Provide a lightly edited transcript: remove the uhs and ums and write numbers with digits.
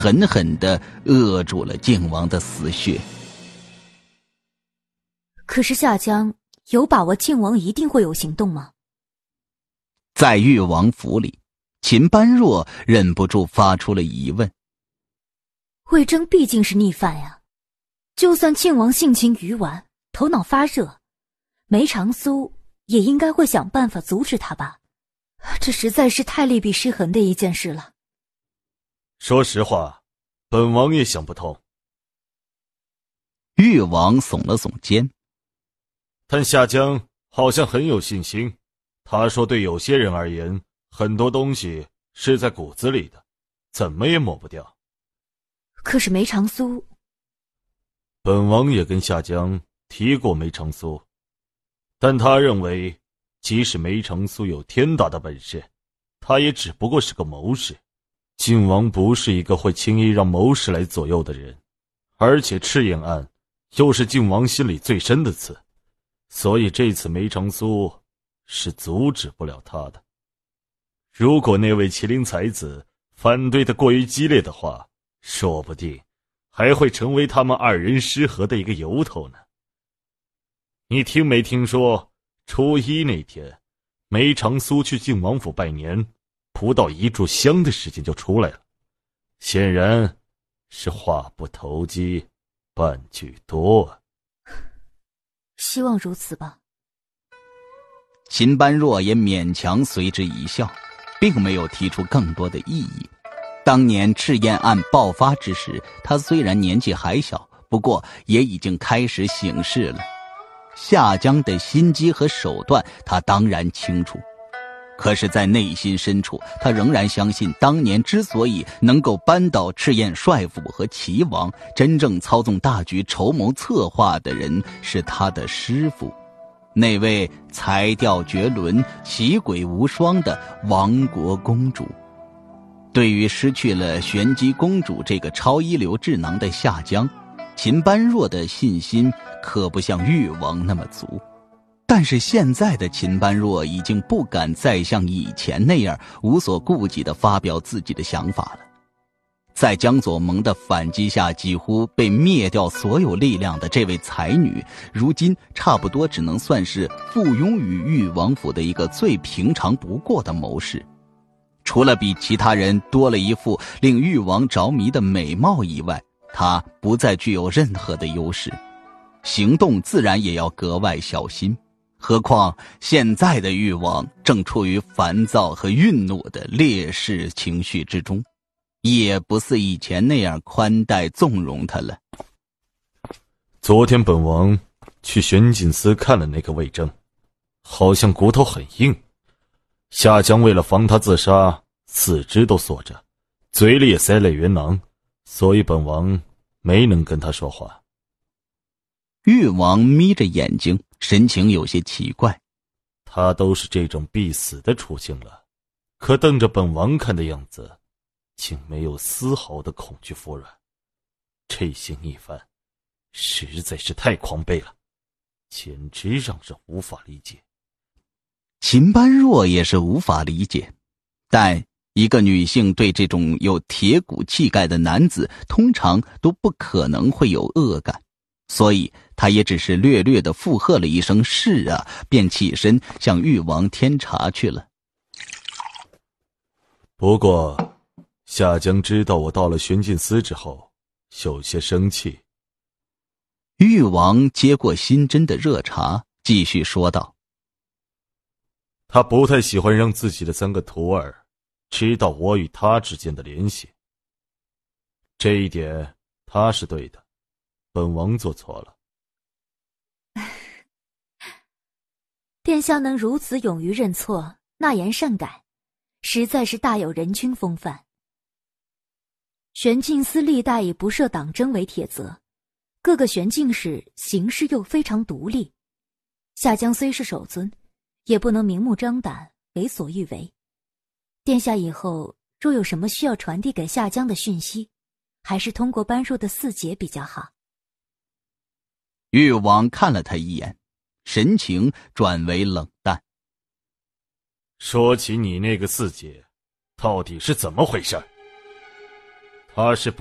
狠狠地扼住了靖王的死穴。 可是夏江有把握靖王一定会有行动吗？ 在誉王府里，秦般若忍不住发出了疑问。 魏征毕竟是逆犯呀，就算靖王性情愚顽，头脑发热，梅长苏也应该会想办法阻止他吧。这实在是太利弊失衡的一件事了。 说实话，本王也想不通。 誉王耸了耸肩。 但夏江好像很有信心，他说对有些人而言，很多东西是在骨子里的，怎么也抹不掉。 可是梅长苏…… 本王也跟夏江提过梅长苏，但他认为即使梅长苏有天大的本事，他也只不过是个谋士。靖王不是一个会轻易让谋士来左右的人，而且赤焰案又是靖王心里最深的刺，所以这次梅长苏是阻止不了他的。如果那位麒麟才子反对的过于激烈的话，说不定还会成为他们二人失和的一个由头呢。你听没听说，初一那天，梅长苏去靖王府拜年，不到一炷香的时间就出来了，显然是话不投机半句多啊。 希望如此吧。 秦般若也勉强随之一笑，并没有提出更多的异议。当年赤焰案爆发之时，他虽然年纪还小，不过也已经开始醒事了。夏江的心机和手段他当然清楚，可是在内心深处，他仍然相信当年之所以能够扳倒赤焰帅府和齐王，真正操纵大局筹谋策划的人是他的师父，那位才调绝伦奇诡无双的亡国公主。对于失去了玄机公主这个超一流智囊的夏江，秦般若的信心可不像誉王那么足。但是现在的秦般若已经不敢再像以前那样无所顾忌地发表自己的想法了。在江左盟的反击下几乎被灭掉所有力量的这位才女，如今差不多只能算是附庸于誉王府的一个最平常不过的谋士。除了比其他人多了一副令誉王着迷的美貌以外，他不再具有任何的优势，行动自然也要格外小心。何况现在的誉王正处于烦躁和愠怒的烈士情绪之中，也不似以前那样宽待纵容他了。 昨天本王去玄镜司看了那个魏征，好像骨头很硬。夏江为了防他自杀，四肢都锁着，嘴里也塞了元囊，所以本王没能跟他说话。 誉王眯着眼睛，神情有些奇怪。 他都是这种必死的处境了，可瞪着本王看的样子，竟没有丝毫的恐惧服软。这些逆犯实在是太狂悖了，简直让人无法理解。 秦般若也是无法理解，但一个女性对这种有铁骨气概的男子通常都不可能会有恶感，所以他也只是略略地附和了一声是啊，便起身向誉王添茶去了。 不过夏江知道我到了玄镜司之后，有些生气。 誉王接过新斟的热茶，继续说道： 他不太喜欢让自己的3个徒儿知道我与他之间的联系。这一点他是对的，本王做错了。 殿下能如此勇于认错，纳言善改，实在是大有人君风范。玄镜司历代以不设党争为铁则，各个玄镜使行事又非常独立。夏江虽是首尊，也不能明目张胆为所欲为。殿下以后若有什么需要传递给夏江的讯息，还是通过般若的4姐比较好。 誉王看了他一眼，神情转为冷淡。 说起你那个4姐，到底是怎么回事？ 他是